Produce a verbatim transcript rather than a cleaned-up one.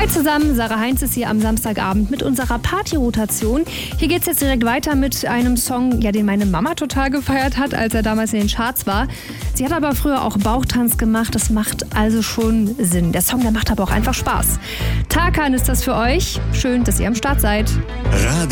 Hi zusammen, Sarah Heinz ist hier am Samstagabend mit unserer Party-Rotation. Hier geht's jetzt direkt weiter mit einem Song, ja, den meine Mama total gefeiert hat, als er damals in den Charts war. Sie hat aber früher auch Bauchtanz gemacht, das macht also schon Sinn. Der Song, der macht aber auch einfach Spaß. Tarkan ist das für euch. Schön, dass ihr am Start seid. Radio